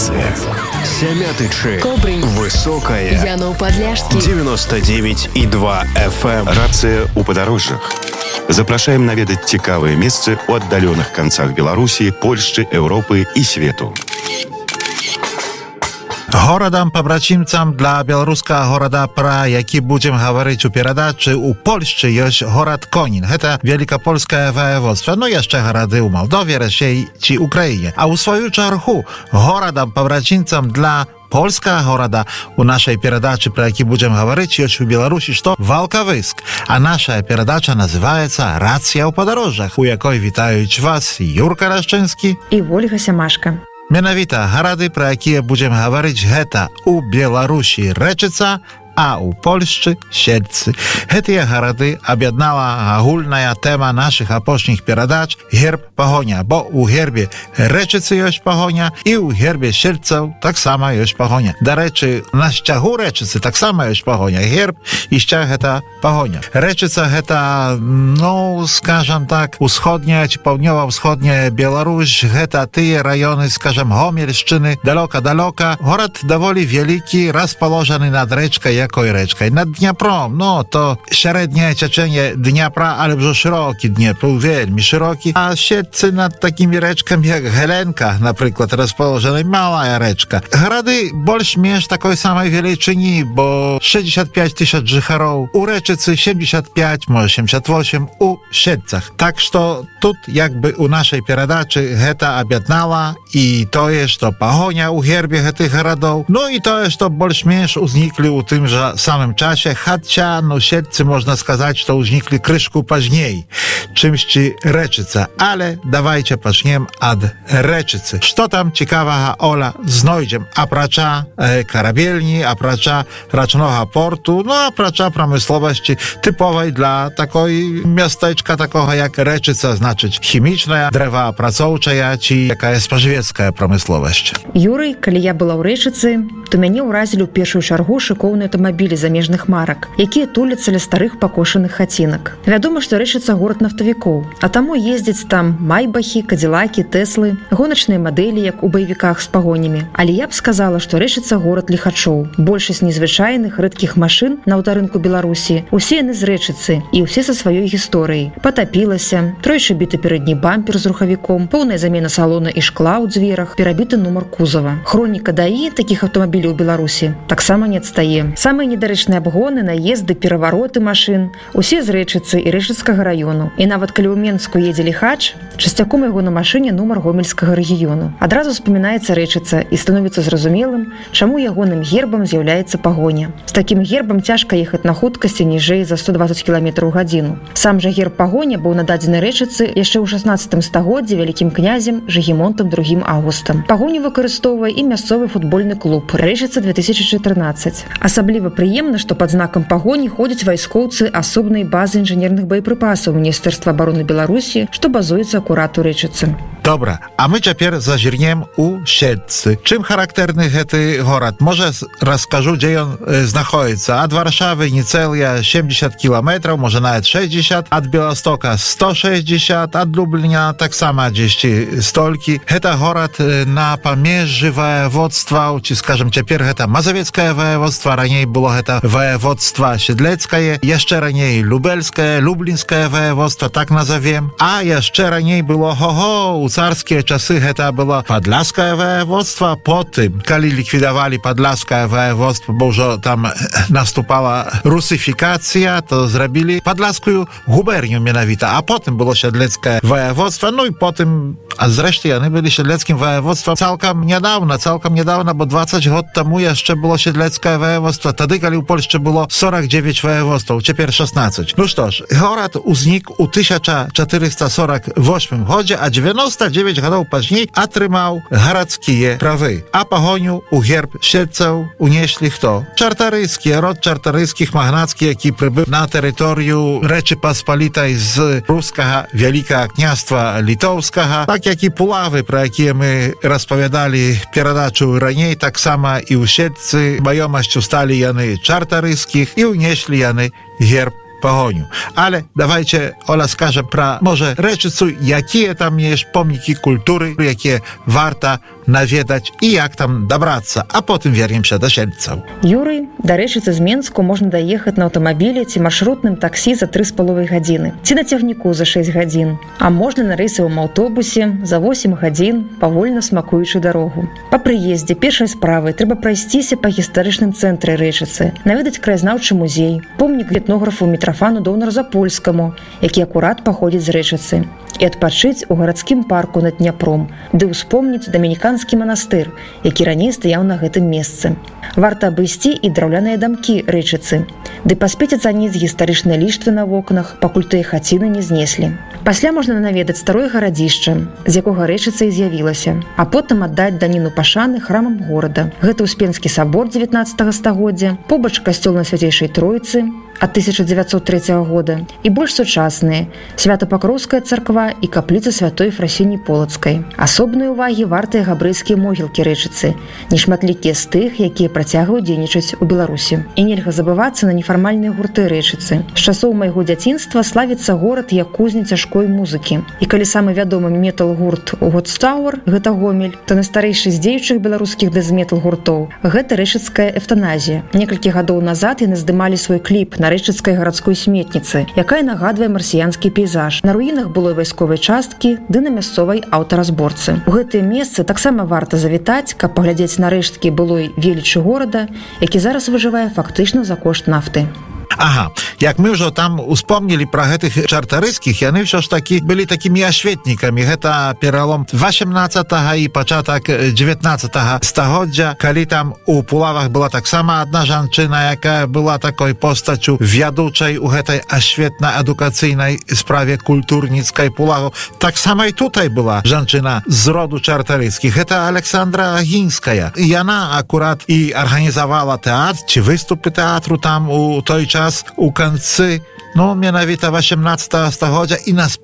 Рацыя. Сямятычы. Кобрынь. Высокая. Янов-Падляшскі. 99,2 FM. Рацыя ў падарожжах. Запрашаем наведаць цікавыя месцы ў аддаленых канцах Беларусі, Польшчы, Еўропы і свету. Горадам пабрачімцам для беларускага горада, пра які будзем гаварыць у перадачы. У Польшчы ёсць горад Конін. Гэта великапольскае воеводство. Ну, яшчэ гарады ў Малдове, Расіі ці Украіне. А ў сваю чаргу горадам пабрачімцам для польскага горада у нашай перадачы, пра які будзем гаварыць, ёсць у Беларусі, што Валкавыск. А наша перадача называецца «Рацыя ў падарожжах», у якой вітаюць вас Юрка Рашчынскі і Ольга Сямашка. Менавіта гарады, пра якія будзем гаварыць, гэта у Беларусі Рэчыца, а ў Польшчы Сельцы. Гэтыя гарады аб'яднала агульная тэма нашых апошніх перадач герб пагоня, бо ў гербе Рэчыцы ёсць пагоня і ў гербе Сельцаў таксама ёсць пагоня. Дарэчы, на сцягу Рэчыцы таксама ёсць пагоня. Герб і сцяг гэта пагоня. Рэчыца гэта, ну, скажам так, усходняя ці паўднёва-ўсходняя Беларусь, гэта тыя раёны, скажам, Гомельшчыны, далёка-далёка. Горад даволі вялікі, распаложаны над рэчкай, якой рэчкай? Над Дняпром. Ну, то сярэдняе цячэнне Дняпра, але ўжо шырокі Днепр, вельмі шырокі. А Сельцы над такімі рэчкамі, як Геленка, напрыклад, расположена малая рэчка. Гарады больш-менш такой самай велічыні, бо 65 тысяч жыхароў. У Рэчыцы 75, можа 78 у Сельцах. Так што тут, як бы у нашай перадачы гэта аб'яднала і тое, што пагоня ў гербе гэтых гарадоў, ну і тое, што больш-менш узніклі ў тым жа самым часе, хаця, ну, Сельцы, можна сказаць, што ўзніклі крышку пазней, чымсьці Рэчыца. Але давайце пачнем ад Рэчыцы. Што там цікавага, Оля, знойдзем? Апрача карабельні, апрача рачнога порту, ну, апрача прамысловасці тыповай для такой мястэчка такога, як Рэчыца, значыць, хімічная, дрэваапрацоўчая ці якая спажывецкая прамысловасць. Юрый, калі я была ў Рэчыцы, то мяне ўразілі ў першую чаргу шыкоўныя аўтамабілі замежных марак, якія туляцца ля старых пакошаных хацінак. Вядома, што Рэчыца горад нафтавікоў, а таму ездзяць там майбахі, кадзілакі, тэслы, гоначныя мадэлі, як у баевіках з пагонямі. Але я б сказала, што Рэчыца горад ліхачоў. Большасць незвычайных рэдкіх машын на аўтарынку Беларусі усе яны з Рэчыцы і ўсе са сваёй гісторыяй. Патапілася, тройчы біты перадні бампер з рухавіком, поўная замена салона і шкла ў дзверах, перабіты нумар кузава. Хроніка ДАІ такіх аўтамабіляў у Беларусі таксама не адстае. Самыя недарэчныя абгоны, наезды, перавароты машын усе з Рэчыцы і Рэчыцкага раёну. І нават калі ў Менску едзе ліхач, часцяком яго на машыне нумар гомельскага рэгіёну. Адразу спамінаецца Рэчыца і становіцца зразумелым, чаму ягоным гербам з'яўляецца пагоня. З такім гербам цяжка ехаць на хуткасці ніжэй за 120 км ў гадзіну. Сам жа герб пагоня быў нададзены Рэчыцы яшчэ ў 16 стагоддзі вялікім князем Жыгімонтам II Аўгустам. Пагоню выкарыстоўвае і мясцовы футбольны клуб Рэчыца 2014. Асабліва прыемна, што пад знакам пагоні ходзяць вайскоўцы асобнай базы інжынерных боепрыпасаў Міністэрства абароны Беларусі, што базуецца акурат у Рэчыцы. Добра, а мы цяпер зазірнем у Сельцы. Чым характэрны гэты горад? Можа, раскажу, дзе ён знаходіцца. Ад Варшавы нецэлыя 70 кіламетраў, можа нават 60, ад Беластока 160, ад Любліна таксама дзесьці столькі. Гэта горад на памежжы воеводстваў, ці, скажем, цяпер гэта Мазавецкае воеводство, раней было гэта воеводство Сідлецкае, яшчэ раней Любельскае, Люблінскае воеводство, так назовем. А яшчэ раней было у царскія часы гэта было Падляскае воеводство. Потым, калі ліквідавалі Падляскае воеводство, бо ўжо там наступала русифікацыя, то зрабілі Падляскую губернію менавіта, а потым было Сідлецкае воеводство, ну і потым, а зрэшты, яны былі Сідлецкім воеводством цалкам нядаўна, бо 20 год таму яшчэ было Сідлецкае воеводство, тады, калі ў Польшчы было 49 воеводстваў, цяпер 16. Ну што ж, горад узнік у 1448 годзе, а 99 гадоў пазней атрымаў гарадскія правы. А пагоню у герб Сельцаў унеслі хто? Чартарыйскія, род чартарыйскіх магнацкі, які прыбыў на тэрыторыю Рэчы Паспалітай з рускага вялікага княства літоўскага, так як і Пулавы, пра якія мы распавядалі перадачу раней, таксама і ў Сельцы маёмасцю сталі яны чартарыйскіх і ўнеслі яны герб пагоню. Але давайте, Оля, скажем пра, може, Рэчыцу, якія там есть помнікі культуры, якія варта наведаць і як там дабрацца, а потым вернемся да Сельцаў. Юрый, да Рэчыцы з Менску можна даехаць на аўтамабілі ці маршрутным таксі за 3,5 гадзіны, ці на цягніку за 6 гадзін, а можна на рэйсавым аўтобусе за 8 гадзін, павольна смакуючы дарогу. Па прыездзе першай справай трэба прайсціся па гістарычным цэнтры Рэчыцы, наведаць краязнаўчы музей, помнік этнографу Мітрафану Даўнар-Запольскаму, які акурат паходзіць з Рэчыцы, і адпачыць у гарадскім парку над Дняпром, ды ўспомніць дамініканскі манастыр, які раней стаяў на гэтым месцы. Варта абысці і драўляныя дамкі Рэчыцы, ды паспець ацаніць гістарычныя ліштвы на вокнах, пакуль тыя хаціны не знеслі. Пасля можна наведаць старое гарадзішча, з якога Рэчыца і з'явілася, а потым аддаць даніну пашаны храмам горада. Гэта Успенскі сабор 19 стагоддзя, побач касцёл на Свяцейшай Тройцы ад 1903 года і больш сучасныя Свята-Пакроўская царква і капліца святой Фрасіні Полацкай. Асобнай увагі вартыя габрэйскія могілкі Рэчыцы, нешматлікія з тых, якія працягваюць дзейнічаць у Беларусі. І нельга забывацца на нефармальныя гурты Рэчыцы. З часоў майго дзяцінства славіцца горад як кузня цяжкой музыкі. І калі самы вядомы метал-гурт Годстауэр – гэта Гомель, то найстарэйшы з дзеючых беларускіх дэз-метал гуртоў – гэта рэчыцкая эвтаназія. Некалькі гадоў назад яны здымалі свой кліп на рэчыцкай гарадской сметніцы, якая нагадвае марсіянскі пейзаж. На руінах былой вайсковай часткі ды на мясцовай аўтаразборцы. У гэтыя месцы таксама варта завітаць, каб паглядзець на рэшткі былой велічы горада, які зараз выжывае фактычна за кошт нафты. Ага, як мы ўжо там успомнілі пра гэтых чартарыцкіх, яны ўсё ж такі былі такімі асветнікамі. Гэта пералом 18 і пачатак 19 стагоддзя, калі там у Пулавах была таксама адна жанчына, якая была такой постацю вядучай у гэтай асветна-адукацыйнай справе культурніцкай Пулаву. Таксама і тутай была жанчына з роду чартарыцкіх. Гэта Александра Гінская. Яна акурат і арганізавала тэатр, ці выступы тэатру там у той час у канцы, менавіта 18 стагоддзя і на